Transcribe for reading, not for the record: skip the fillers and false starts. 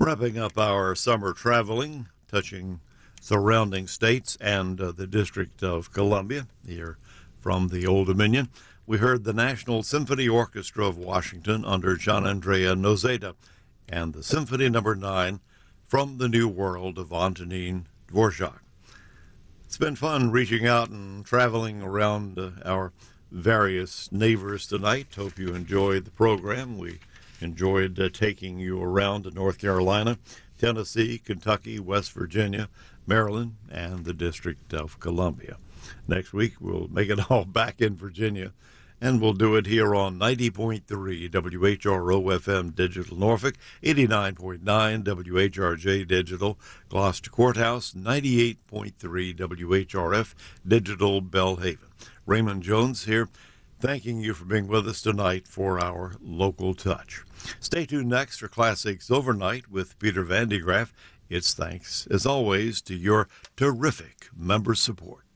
Wrapping up our summer traveling, touching surrounding states and the District of Columbia here from the Old Dominion, we heard the National Symphony Orchestra of Washington under Gianandrea Noseda and the Symphony No. 9 from the New World of Antonin Dvorak. It's been fun reaching out and traveling around our various neighbors tonight. Hope you enjoyed the program. We enjoyed taking you around to North Carolina, Tennessee, Kentucky, West Virginia, Maryland, and the District of Columbia. Next week, we'll make it all back in Virginia, and we'll do it here on 90.3 WHRO-FM Digital Norfolk, 89.9 WHRJ Digital Gloucester Courthouse, 98.3 WHRF Digital Belhaven. Raymond Jones here, thanking you for being with us tonight for our Local Touch. Stay tuned next for Classics Overnight with Peter Van de Graaff. It's thanks, as always, to your terrific member support.